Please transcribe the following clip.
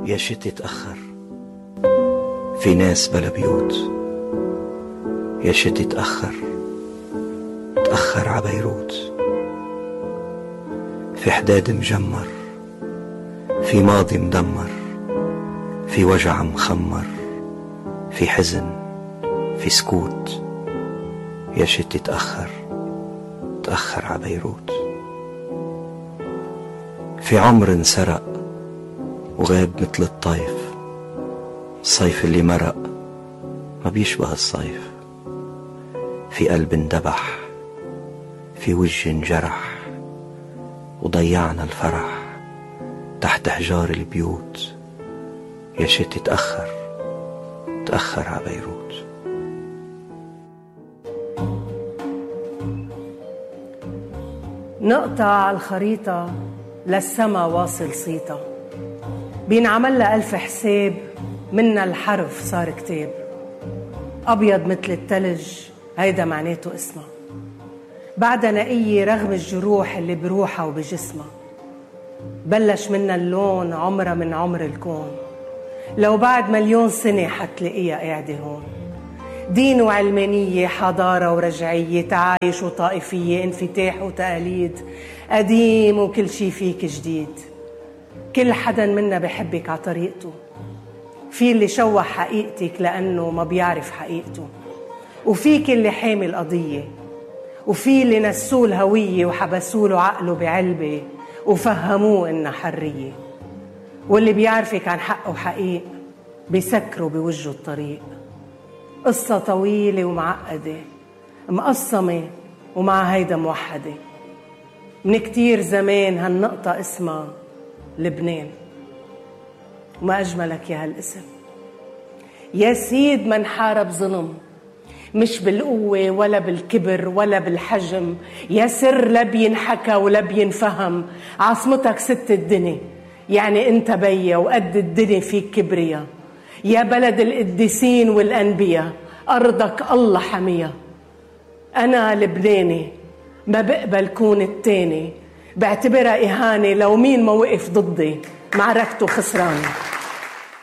يا شتي تأخر، في ناس بلا بيوت. يا شتي تأخر، تأخر ع بيروت. في حداد مجمر، في ماضي مدمر، في وجع مخمر، في حزن، في سكوت. يا شتي تأخر، تأخر ع بيروت. في عمر انسرق وغاب مثل الطيف. الصيف اللي مرق ما بيشبه الصيف. في قلب اندبح، في وجه انجرح، وضيعنا الفرح تحت حجار البيوت. يا شتي تأخر، تأخر ع بيروت. نقطة على الخريطة للسما واصل صيتا، بينعمل لها 1000 حساب، منا الحرف صار كتاب. أبيض مثل التلج هيدا معناته اسمها، بعدها نقية رغم الجروح اللي بروحها وبجسمها. بلش منا اللون عمرها من عمر الكون، لو بعد مليون سنة حتلاقيها قاعدة هون. دين وعلمانية، حضارة ورجعية، تعايش وطائفية، انفتاح وتقاليد، قديم وكل شي فيك جديد. كل حدا منا بحبك عطريقته، في اللي شوه حقيقتك لأنه ما بيعرف حقيقته، وفيك اللي حامي القضية، وفي اللي نسوه الهوية وحبسوله عقله بعلبة وفهموه إنها حرية، واللي بيعرفك عن حق وحقيق بيسكروا بوجه الطريق. قصة طويلة ومعقدة، مقسمة ومع هيدا موحدة. من كتير زمان هالنقطة اسمها لبنان، وما أجملك يا هالاسم. يا سيد من حارب ظلم، مش بالقوة ولا بالكبر ولا بالحجم. يا سر لا بينحكى ولا بينفهم. عاصمتك ست الدنيا، يعني انت بيا وقد الدنيا فيك كبريا. يا بلد القديسين والأنبياء، أرضك الله حميها. أنا لبناني، ما بقبل كون التاني، بعتبرها إهانة لو مين ما وقف ضدي معركته خسرانة.